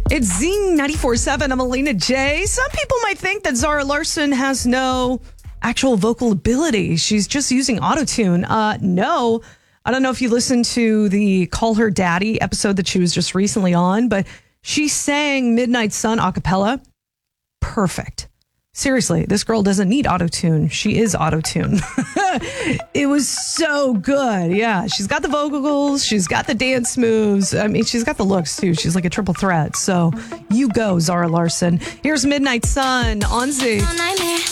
It's Zing 94.7. I'm Alina J. Some people might think that Zara Larsson has no actual vocal ability. She's just using autotune. No. I don't know if you listened to the Call Her Daddy episode that she was just recently on, but she sang Midnight Sun a cappella. Perfect. Seriously, this girl doesn't need autotune. She is autotune. It was so good. Yeah, she's got the vocals. She's got the dance moves. I mean, she's got the looks, too. She's like a triple threat. So you go, Zara Larsson. Here's Midnight Sun on Z.